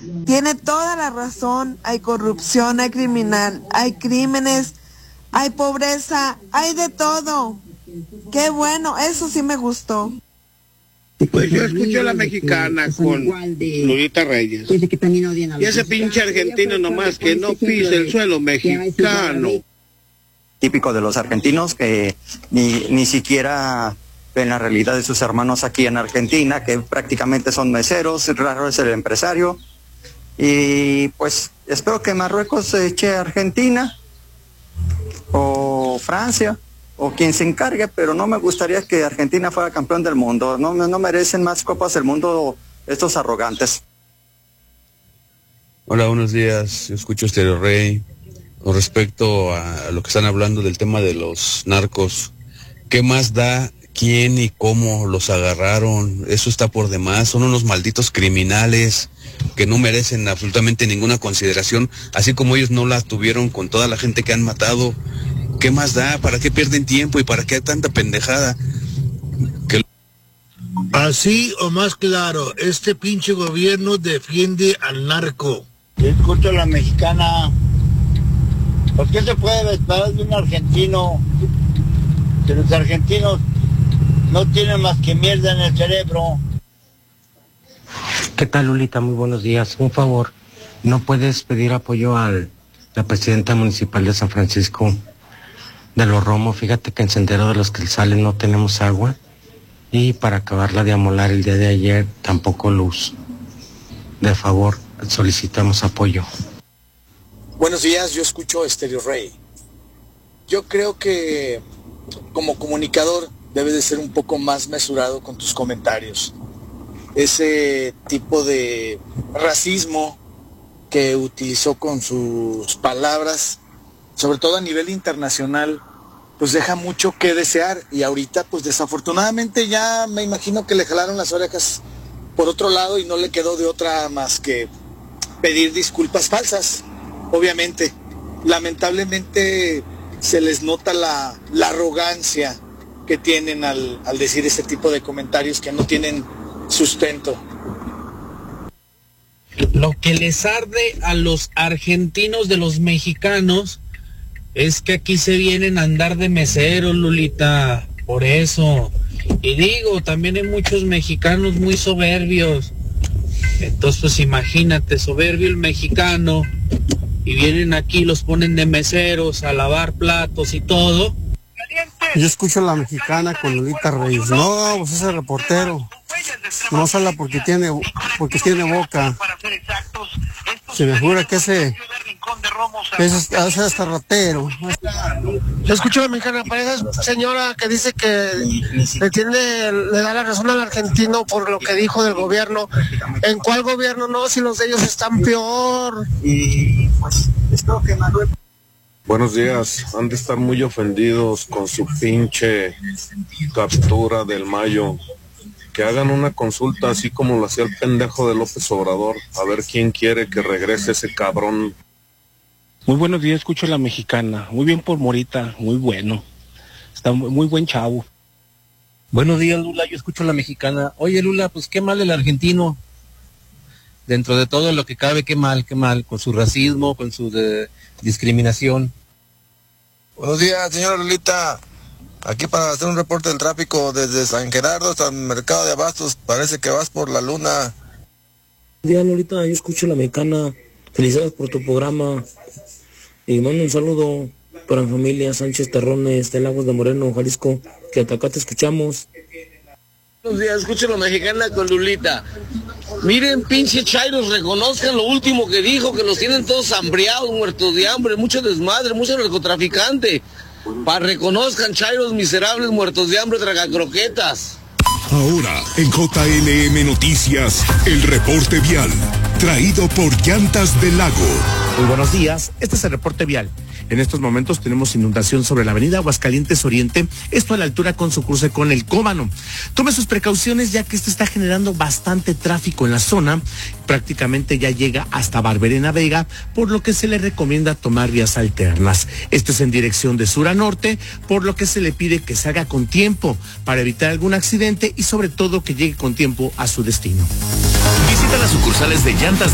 Tiene toda la razón, hay corrupción, hay hay crímenes, hay pobreza, hay de todo. Qué bueno, eso sí me gustó. Pues yo escucho a la mexicana con Lolita Reyes. Y ese pinche argentino nomás que no pise el suelo mexicano. Típico de los argentinos que ni siquiera ven la realidad de sus hermanos aquí en Argentina, que prácticamente son meseros, raro es el empresario. Y pues espero que Marruecos se eche a Argentina o Francia o quien se encargue, pero no me gustaría que Argentina fuera campeón del mundo. No merecen más copas del mundo estos arrogantes. Hola, buenos días. Yo escucho Estéreo Rey. Con respecto a lo que están hablando del tema de los narcos, ¿qué más da quién y cómo los agarraron? Eso está por demás. Son unos malditos criminales que no merecen absolutamente ninguna consideración, así como ellos no la tuvieron con toda la gente que han matado. ¿Qué más da? ¿Para qué pierden tiempo y para qué tanta pendejada? Así o más claro, este pinche gobierno defiende al narco. Yo escucho a la mexicana. ¿Por qué se puede esperar de un argentino? Que los argentinos no tienen más que mierda en el cerebro. ¿Qué tal, Lolita? Muy buenos días. Un favor, ¿no puedes pedir apoyo a la presidenta municipal de San Francisco de los Romos? Fíjate que en Sendero de los Cristales no tenemos agua y para acabarla de amolar el día de ayer tampoco luz. De favor, solicitamos apoyo. Buenos días, yo escucho Estéreo Rey. Yo creo que como comunicador debes de ser un poco más mesurado con tus comentarios. Ese tipo de racismo que utilizó con sus palabras, sobre todo a nivel internacional, pues deja mucho que desear. Y ahorita, pues desafortunadamente ya me imagino que le jalaron las orejas por otro lado y no le quedó de otra más que pedir disculpas falsas. Obviamente, lamentablemente se les nota la arrogancia que tienen al decir ese tipo de comentarios que no tienen sustento. Lo que les arde a los argentinos de los mexicanos es que aquí se vienen a andar de meseros, Lolita, por eso. Y digo, también hay muchos mexicanos muy soberbios. Entonces, pues imagínate, soberbio el mexicano, y vienen aquí, los ponen de meseros a lavar platos y todo. Yo escucho a la mexicana con Lolita Reyes. No, pues ese reportero no habla porque tiene boca. Se me jura que ese hasta ratero. Yo escucho a la mexicana, para esa señora que dice que le da la razón al argentino por lo que dijo del gobierno. ¿En cuál gobierno? No, si los de ellos están peor. Y pues espero que Manuel... Buenos días, han de estar muy ofendidos con su pinche captura del Mayo. Que hagan una consulta así como lo hacía el pendejo de López Obrador, a ver quién quiere que regrese ese cabrón. Muy buenos días, escucho a la mexicana. Muy bien por Morita, muy bueno. Está muy buen chavo. Buenos días, Lula, yo escucho a la mexicana. Oye, Lula, pues qué mal el argentino. Dentro de todo lo que cabe, qué mal, con su racismo, con su discriminación. Buenos días, señora Lolita. Aquí para hacer un reporte del tráfico desde San Gerardo hasta el mercado de Abastos. Parece que vas por la luna. Buenos días, Lolita, yo escucho a la mexicana. Felicidades por tu programa. Y mando un saludo para mi familia Sánchez Terrones, de Lagos de Moreno, Jalisco, que hasta acá te escuchamos. Buenos días, escucho a la mexicana con Lulita. Miren, pinche chairos, reconozcan lo último que dijo, que los tienen todos hambriados, muertos de hambre, mucho desmadre, mucho narcotraficante. Para reconozcan, chairos miserables, muertos de hambre, tragacroquetas. Ahora, en JLM Noticias, el reporte vial, traído por Llantas del Lago. Muy buenos días, este es el reporte vial. En estos momentos tenemos inundación sobre la avenida Aguascalientes Oriente, esto a la altura con su cruce con el Cóbano. Tome sus precauciones ya que esto está generando bastante tráfico en la zona, prácticamente ya llega hasta Barberena Vega, por lo que se le recomienda tomar vías alternas. Esto es en dirección de sur a norte, por lo que se le pide que salga con tiempo para evitar algún accidente y sobre todo que llegue con tiempo a su destino. Visita las sucursales de Llantas